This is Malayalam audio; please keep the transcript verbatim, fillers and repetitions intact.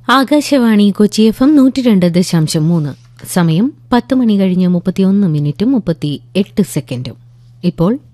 ആകാശവാണി കൊച്ചി എഫ് എം നൂറ്റി രണ്ട് ദശാംശം മൂന്ന്. സമയം പത്ത് മണി കഴിഞ്ഞ് മുപ്പത്തിയൊന്ന് മിനിറ്റും മുപ്പത്തി എട്ട് സെക്കൻഡും. ഇപ്പോൾ